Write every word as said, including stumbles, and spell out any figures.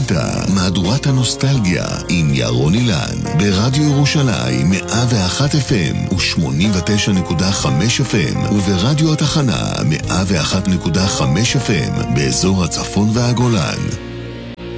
האזנת מהדורת הנוסטלגיה עם ירון אילן ברדיו ירושלים מאה ואחת אף אם ו-שמונים ותשע נקודה חמש אף אם וברדיו התחנה מאה ואחת נקודה חמש אף אם באזור הצפון והגולן.